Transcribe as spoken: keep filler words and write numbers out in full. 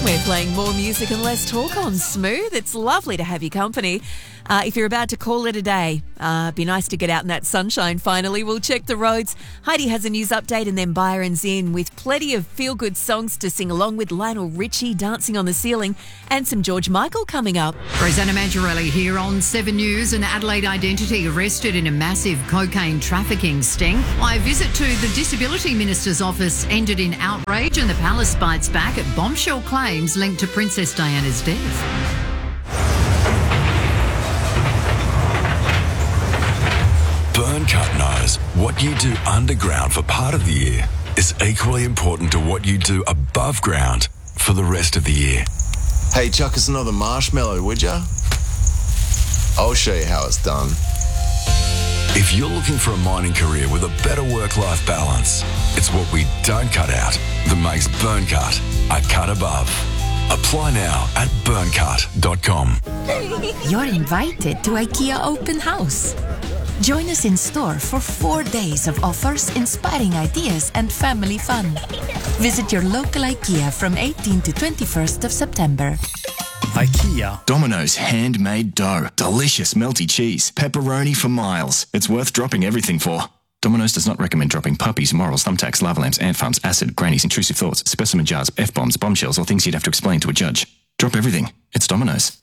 We're playing more music and less talk on Smooth. It's lovely to have your company. Uh, if you're about to call it a day, uh, be nice to get out in that sunshine finally. We'll check the roads. Heidi has a news update and then Byron's in with plenty of feel-good songs to sing along with Lionel Richie dancing on the ceiling and some George Michael coming up. Rosanna Mangiarelli here on Seven News. An Adelaide identity arrested in a massive cocaine trafficking sting. My visit to the Disability Minister's office ended in outrage and the palace bites back at bombshell claims linked to Princess Diana's death. Burncut knows what you do underground for part of the year is equally important to what you do above ground for the rest of the year. Hey, chuck us another marshmallow, would ya? I'll show you how it's done. If you're looking for a mining career with a better work-life balance, it's what we don't cut out that makes Burncut a cut above. Apply now at burncut dot com. You're invited to IKEA Open House. Join us in store for four days of offers, inspiring ideas and family fun. Visit your local IKEA from eighteenth to twenty-first of September. IKEA. Domino's handmade dough. Delicious melty cheese. Pepperoni for miles. It's worth dropping everything for. Domino's does not recommend dropping puppies, morals, thumbtacks, lava lamps, ant farms, acid, grannies, intrusive thoughts, specimen jars, F-bombs, bombshells, or things you'd have to explain to a judge. Drop everything. It's Domino's.